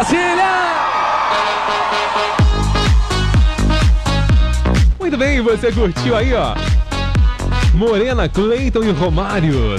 Brasília! Muito bem, você curtiu aí, ó. Morena, Cleiton e Romário.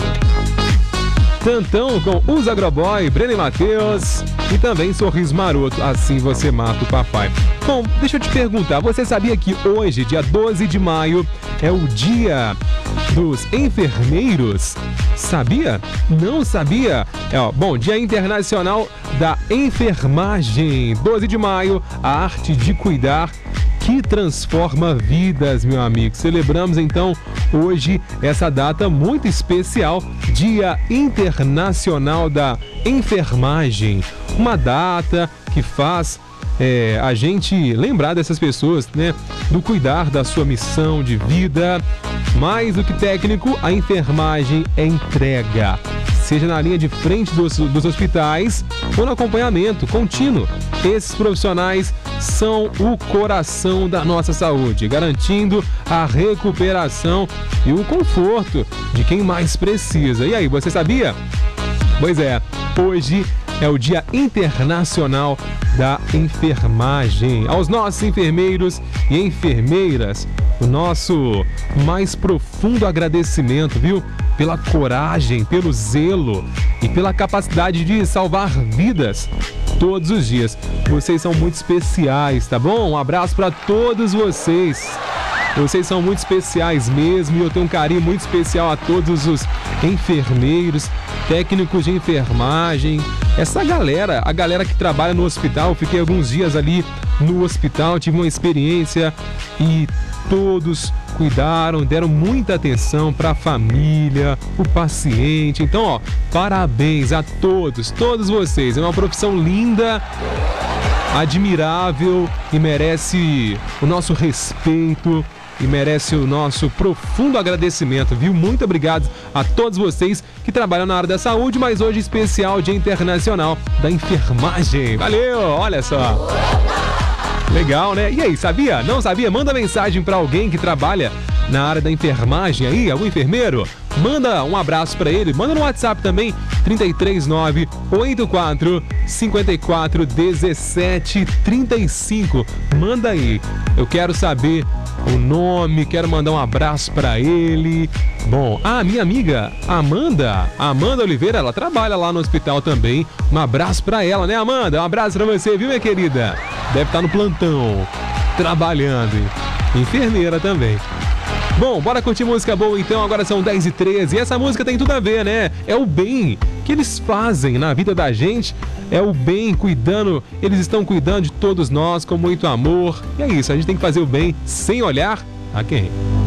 Tantão com Os Agroboy, Breno e Matheus. E também Sorriso Maroto, Assim Você Mata o Papai. Bom, deixa eu te perguntar, você sabia que hoje, dia 12 de maio, é o dia dos enfermeiros? Sabia? Não sabia? Bom, Dia Internacional da Enfermagem. 12 de maio, a arte de cuidar que transforma vidas, meu amigo. Celebramos então hoje essa data muito especial, Dia Internacional da Enfermagem. Uma data que faz a gente lembrar dessas pessoas, né? Do cuidar da sua missão de vida. Mais do que técnico, a enfermagem é entrega. Seja na linha de frente dos hospitais ou no acompanhamento contínuo. Esses profissionais são o coração da nossa saúde, garantindo a recuperação e o conforto de quem mais precisa. E aí, você sabia? Pois é, hoje é o Dia Internacional da Enfermagem. Aos nossos enfermeiros e enfermeiras, o nosso mais profundo agradecimento, viu? Pela coragem, pelo zelo e pela capacidade de salvar vidas todos os dias. Vocês são muito especiais, tá bom? Um abraço para todos vocês. Vocês são muito especiais mesmo e eu tenho um carinho muito especial a todos os enfermeiros, técnicos de enfermagem, essa galera, a galera que trabalha no hospital. Eu fiquei alguns dias ali no hospital, tive uma experiência e todos cuidaram, deram muita atenção para a família, o paciente. Então, ó, parabéns a todos vocês. É uma profissão linda, admirável e merece o nosso respeito e merece o nosso profundo agradecimento, viu? Muito obrigado a todos vocês que trabalham na área da saúde, mas hoje especial Dia Internacional da Enfermagem. Valeu, olha só. Legal, né? E aí, sabia? Não sabia? Manda mensagem para alguém que trabalha na área da enfermagem aí, algum enfermeiro. Manda um abraço para ele. Manda no WhatsApp também, 339 84 54 17 35. Manda aí. Eu quero saber o nome, quero mandar um abraço para ele. Bom, minha amiga Amanda Oliveira, ela trabalha lá no hospital também. Um abraço para ela, né, Amanda? Um abraço para você, viu, minha querida? Deve estar no plantão, trabalhando. Enfermeira também. Bom, bora curtir música boa então, agora são 10h13 e essa música tem tudo a ver, né? É o bem que eles fazem na vida da gente, é o bem cuidando, eles estão cuidando de todos nós com muito amor. E é isso, a gente tem que fazer o bem sem olhar a quem?